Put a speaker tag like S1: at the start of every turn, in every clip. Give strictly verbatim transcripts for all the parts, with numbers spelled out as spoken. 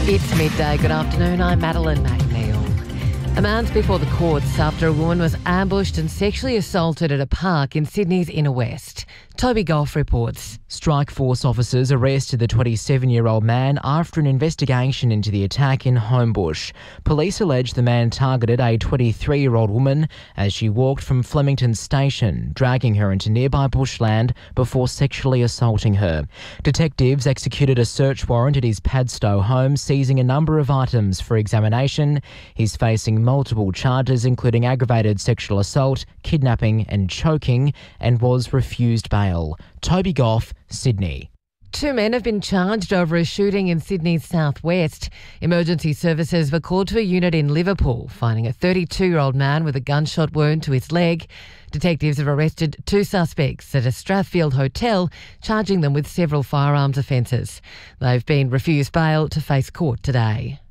S1: It's midday. Good afternoon. I'm Madeline McNeil. A man's before the courts after a woman was ambushed and sexually assaulted at a park in Sydney's inner west. Toby Goff reports.
S2: Strike Force officers arrested the twenty-seven-year-old man after an investigation into the attack in Homebush. Police allege the man targeted a twenty-three-year-old woman as she walked from Flemington Station, dragging her into nearby bushland before sexually assaulting her. Detectives executed a search warrant at his Padstow home, seizing a number of items for examination. He's facing multiple charges, including aggravated sexual assault, kidnapping and choking, and was refused bail. Toby Goff, Sydney.
S1: Two men have been charged over a shooting in Sydney's southwest. Emergency services were called to a unit in Liverpool, finding a thirty-two-year-old man with a gunshot wound to his leg. Detectives have arrested two suspects at a Strathfield hotel, charging them with several firearms offences. They've been refused bail to face court today.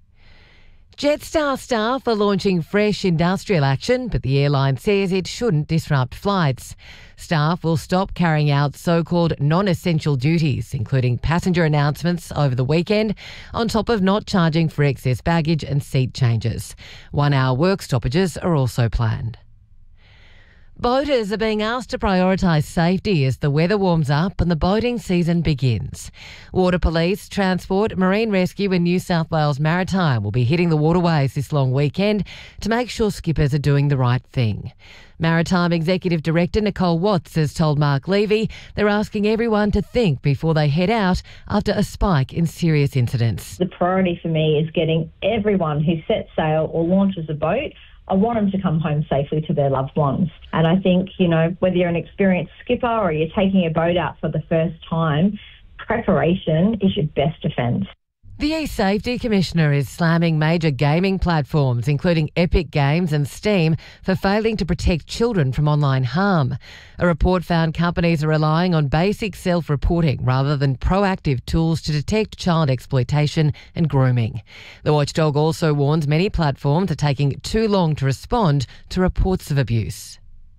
S1: Jetstar staff are launching fresh industrial action, but the airline says it shouldn't disrupt flights. Staff will stop carrying out so-called non-essential duties, including passenger announcements over the weekend, on top of not charging for excess baggage and seat changes. One-hour work stoppages are also planned. Boaters are being asked to prioritise safety as the weather warms up and the boating season begins. Water Police, Transport, Marine Rescue and New South Wales Maritime will be hitting the waterways this long weekend to make sure skippers are doing the right thing. Maritime Executive Director Nicole Watts has told Mark Levy they're asking everyone to think before they head out after a spike in serious incidents.
S3: The priority for me is getting everyone who sets sail or launches a boat, I want them to come home safely to their loved ones. And I think, you know, whether you're an experienced skipper or you're taking a boat out for the first time, preparation is your best defence.
S1: The eSafety Commissioner is slamming major gaming platforms, including Epic Games and Steam, for failing to protect children from online harm. A report found companies are relying on basic self-reporting rather than proactive tools to detect child exploitation and grooming. The watchdog also warns many platforms are taking too long to respond to reports of abuse.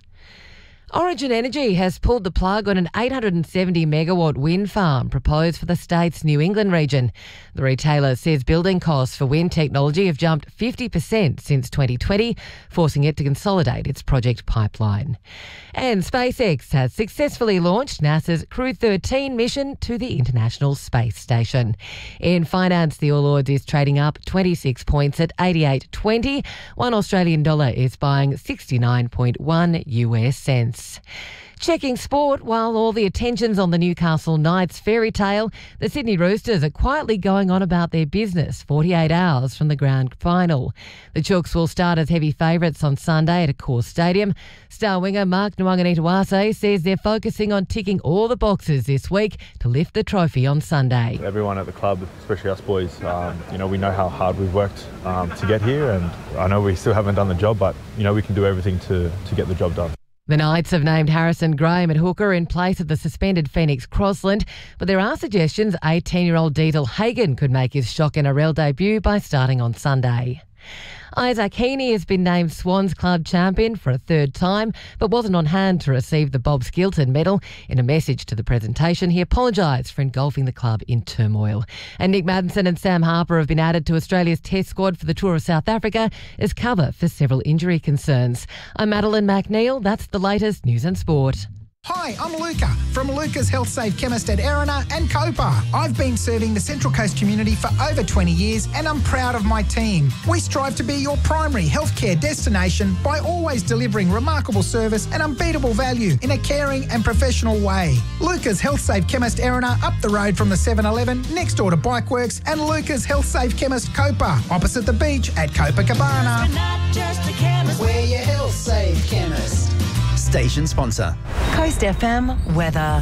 S1: Origin Energy has pulled the plug on an eight hundred seventy megawatt wind farm proposed for the state's New England region. The retailer says building costs for wind technology have jumped fifty percent since twenty twenty, forcing it to consolidate its project pipeline. And SpaceX has successfully launched NASA's Crew thirteen mission to the International Space Station. In finance, the All Ords is trading up twenty-six points at eighty-eight twenty. One Australian dollar is buying sixty-nine point one U S cents. Checking sport, while all the attention's on the Newcastle Knights fairy tale, the Sydney Roosters are quietly going on about their business forty-eight hours from the grand final. The Chooks will start as heavy favourites on Sunday at Accor Stadium. Star winger Mark Nwanganitawase says they're focusing on ticking all the boxes this week to lift the trophy on Sunday.
S4: Everyone at the club, especially us boys, um, you know, we know how hard we've worked um, to get here, and I know we still haven't done the job, but, you know, we can do everything to, to get the job done.
S1: The Knights have named Harrison Graham at hooker in place of the suspended Phoenix Crossland, but there are suggestions eighteen-year-old Diesel Hagen could make his shock N R L debut by starting on Sunday. Isaac Heaney has been named Swans Club champion for a third time, but wasn't on hand to receive the Bob Skilton medal. In a message to the presentation, he apologised for engulfing the club in turmoil. And Nick Maddinson and Sam Harper have been added to Australia's test squad for the Tour of South Africa as cover for several injury concerns. I'm Madeline McNeil. That's the latest news and sport.
S5: Hi, I'm Luca from Luca's Health Save Chemist at Erina and Copa. I've been serving the Central Coast community for over twenty years and I'm proud of my team. We strive to be your primary healthcare destination by always delivering remarkable service and unbeatable value in a caring and professional way. Luca's Health Save Chemist Erina up the road from the seven eleven next door to Bikeworks, and Luca's Health Save Chemist Copa opposite the beach at Copacabana.
S6: We're not just a chemist, we're your Health Save Chemist.
S7: Station sponsor.
S1: Coast F M weather.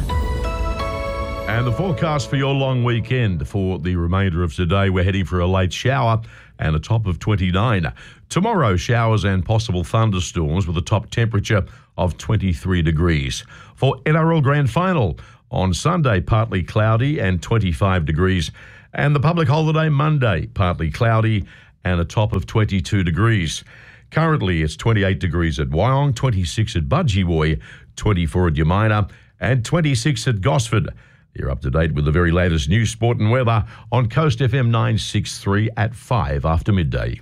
S8: And the forecast for your long weekend. For the remainder of today, we're heading for a late shower and a top of twenty-nine. Tomorrow, showers and possible thunderstorms with a top temperature of twenty-three degrees. For N R L Grand Final, on Sunday, partly cloudy and twenty-five degrees. And the public holiday Monday, partly cloudy and a top of twenty-two degrees. Currently, it's twenty-eight degrees at Wyong, twenty-six at Budgie, twenty-four at Yamina, and twenty-six at Gosford. You're up to date with the very latest news, sport and weather on Coast F M nine sixty-three at five after midday.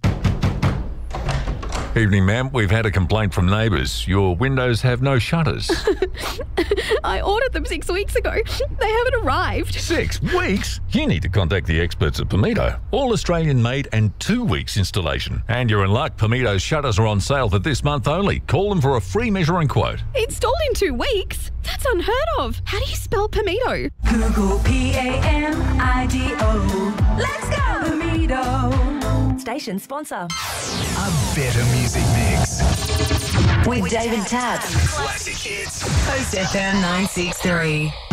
S9: Evening, ma'am. We've had a complaint from neighbours. Your windows have no shutters.
S10: I ordered them six weeks ago. They haven't arrived.
S9: Six weeks? You need to contact the experts at Pimito. All Australian made and two weeks installation. And you're in luck. Pimito's shutters are on sale for this month only. Call them for a free measuring quote.
S10: Installed in two weeks? That's unheard of. How do you spell Pimito?
S11: Google P A M I D O. Let's go! Pimito. Station sponsor.
S5: A better music mix.
S11: With David Tapp.
S6: Classic hits.
S11: Coast F M nine sixty-three.